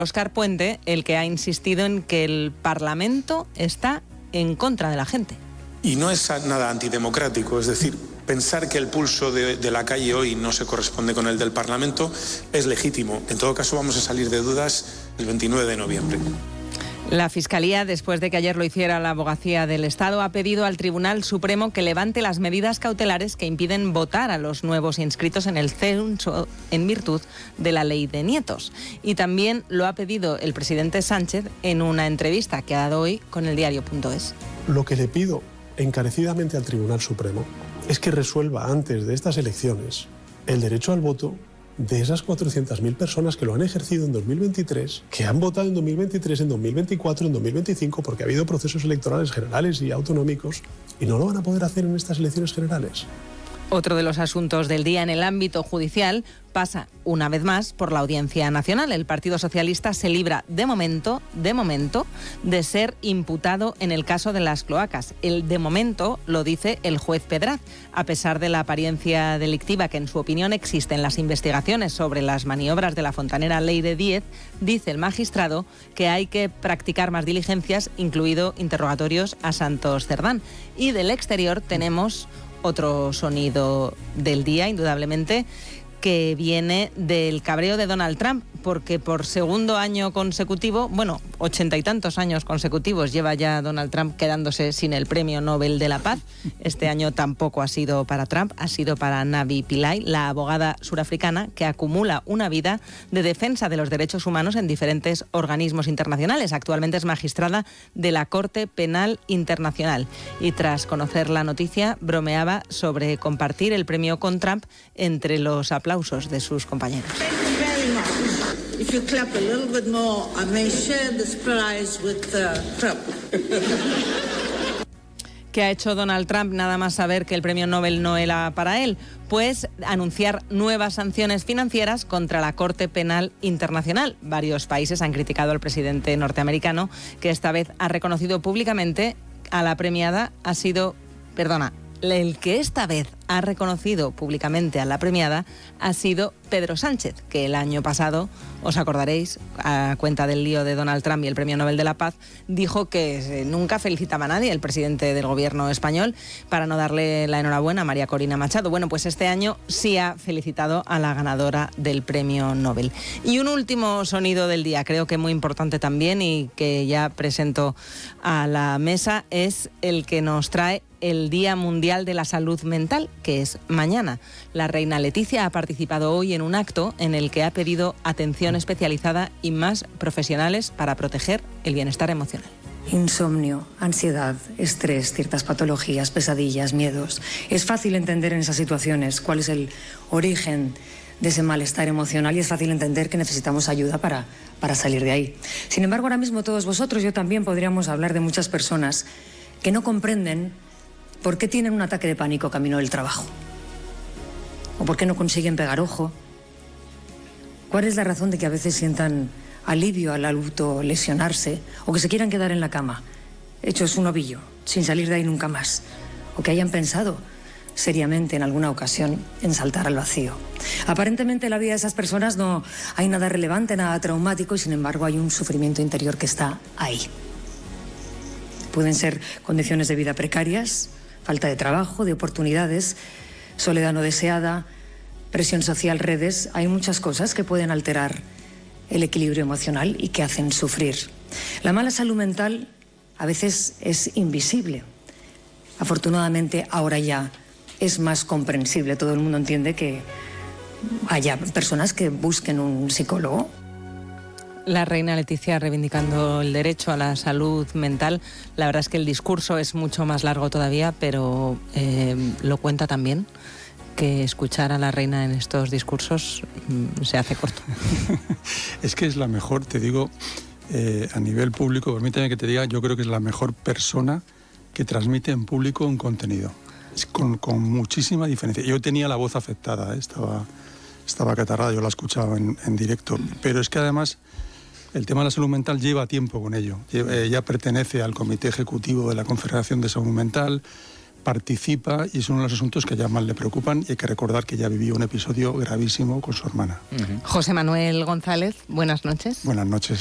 Óscar Puente el que ha insistido en que el Parlamento está en contra de la gente. Y no es nada antidemocrático, es decir, pensar que el pulso de la calle hoy no se corresponde con el del Parlamento es legítimo. En todo caso, vamos a salir de dudas el 29 de noviembre. La Fiscalía, después de que ayer lo hiciera la Abogacía del Estado, ha pedido al Tribunal Supremo que levante las medidas cautelares que impiden votar a los nuevos inscritos en el censo en virtud de la ley de nietos. Y también lo ha pedido el presidente Sánchez en una entrevista que ha dado hoy con el diario.es. Lo que le pido encarecidamente al Tribunal Supremo es que resuelva antes de estas elecciones el derecho al voto de esas 400.000 personas que lo han ejercido en 2023, que han votado en 2023, en 2024, en 2025, porque ha habido procesos electorales generales y autonómicos, y no lo van a poder hacer en estas elecciones generales. Otro de los asuntos del día en el ámbito judicial pasa, una vez más, por la Audiencia Nacional. El Partido Socialista se libra, de momento, de ser imputado en el caso de las cloacas. El de momento lo dice el juez Pedraz, a pesar de la apariencia delictiva que en su opinión existe en las investigaciones sobre las maniobras de la fontanera Leire Díez, dice el magistrado que hay que practicar más diligencias, incluido interrogatorios a Santos Cerdán. Y del exterior tenemos otro sonido del día, indudablemente, que viene del cabreo de Donald Trump, porque por segundo año consecutivo, 80 y tantos años consecutivos lleva ya Donald Trump quedándose sin el Premio Nobel de la Paz. Este año tampoco ha sido para Trump, ha sido para Navi Pillay, la abogada surafricana que acumula una vida de defensa de los derechos humanos en diferentes organismos internacionales. Actualmente es magistrada de la Corte Penal Internacional y tras conocer la noticia bromeaba sobre compartir el premio con Trump entre los aplausos de sus compañeros. If you clap a little bit more, I may share this prize with Trump. ¿Qué ha hecho Donald Trump nada más saber que el premio Nobel no era para él? Pues anunciar nuevas sanciones financieras contra la Corte Penal Internacional. Varios países han criticado al presidente norteamericano, que esta vez ha reconocido públicamente a la premiada el que esta vez ha reconocido públicamente a la premiada ha sido Pedro Sánchez, que el año pasado, os acordaréis, a cuenta del lío de Donald Trump y el Premio Nobel de la Paz, dijo que nunca felicitaba a nadie, el presidente del gobierno español, para no darle la enhorabuena a María Corina Machado. Bueno, pues este año sí ha felicitado a la ganadora del Premio Nobel. Y un último sonido del día, creo que muy importante también y que ya presento a la mesa, es el que nos trae el Día Mundial de la Salud Mental, que es mañana. La reina Leticia ha participado hoy en un acto en el que ha pedido atención especializada y más profesionales para proteger el bienestar emocional. Insomnio, ansiedad, estrés, ciertas patologías, pesadillas, miedos. Es fácil entender en esas situaciones cuál es el origen de ese malestar emocional y es fácil entender que necesitamos ayuda para salir de ahí. Sin embargo, ahora mismo todos vosotros, yo también podríamos hablar de muchas personas que no comprenden por qué tienen un ataque de pánico camino del trabajo o por qué no consiguen pegar ojo. ¿Cuál es la razón de que a veces sientan alivio al autolesionarse o que se quieran quedar en la cama, hechos un ovillo, sin salir de ahí nunca más? O que hayan pensado seriamente en alguna ocasión en saltar al vacío. Aparentemente en la vida de esas personas no hay nada relevante, nada traumático, y sin embargo hay un sufrimiento interior que está ahí. Pueden ser condiciones de vida precarias, falta de trabajo, de oportunidades, soledad no deseada, presión social, redes. Hay muchas cosas que pueden alterar el equilibrio emocional y que hacen sufrir. La mala salud mental a veces es invisible. Afortunadamente ahora ya es más comprensible. Todo el mundo entiende que haya personas que busquen un psicólogo. La reina Leticia reivindicando el derecho a la salud mental. La verdad es que el discurso es mucho más largo todavía, pero lo cuenta también, que escuchar a la reina en estos discursos se hace corto. Es que es la mejor, te digo, a nivel público, permíteme que te diga, yo creo que es la mejor persona que transmite en público un contenido. Es con muchísima diferencia. Yo tenía la voz afectada, estaba catarrada, yo la escuchaba en directo, pero es que además el tema de la salud mental lleva tiempo con ello. Ella pertenece al Comité Ejecutivo de la Confederación de Salud Mental, participa y es uno de los asuntos que ya más le preocupan, y hay que recordar que ya vivió un episodio gravísimo con su hermana. José Manuel González, buenas noches. Buenas noches.